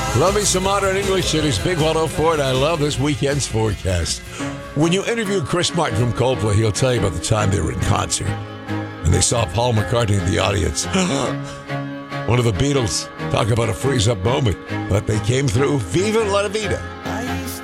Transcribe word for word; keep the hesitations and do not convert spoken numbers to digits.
Love me some modern English. It is Big one oh four, and I love this weekend's forecast. When you interview Chris Martin from Coldplay, he'll tell you about the time they were in concert and they saw Paul McCartney in the audience. One of the Beatles. Talk about a freeze-up moment. But they came through. Viva la vida.